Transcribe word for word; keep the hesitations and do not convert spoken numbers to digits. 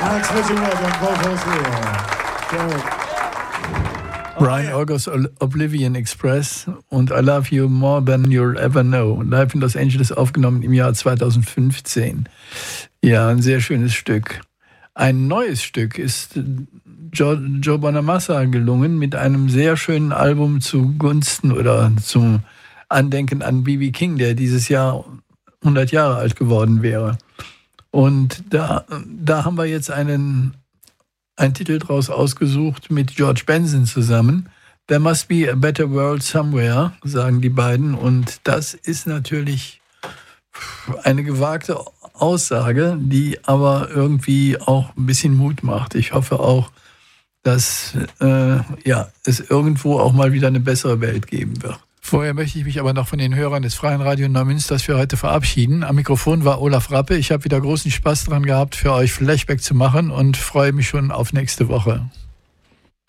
Alex Fitzgerald on vocals here. Brian August, Oblivion Express und I Love You More Than You'll Ever Know. Live in Los Angeles aufgenommen im Jahr zweitausendfünfzehn. Ja, ein sehr schönes Stück. Ein neues Stück ist Joe, Joe Bonamassa gelungen mit einem sehr schönen Album zugunsten oder zum Andenken an B B King, der dieses Jahr hundert Jahre alt geworden wäre. Und da, da haben wir jetzt einen einen Titel draus ausgesucht mit George Benson zusammen. There must be a better world somewhere, sagen die beiden. Und das ist natürlich eine gewagte Aussage, die aber irgendwie auch ein bisschen Mut macht. Ich hoffe auch, dass äh, ja, es irgendwo auch mal wieder eine bessere Welt geben wird. Vorher möchte ich mich aber noch von den Hörern des Freien Radio Neumünsters für heute verabschieden. Am Mikrofon war Olaf Rappe. Ich habe wieder großen Spaß dran gehabt, für euch Flashback zu machen und freue mich schon auf nächste Woche.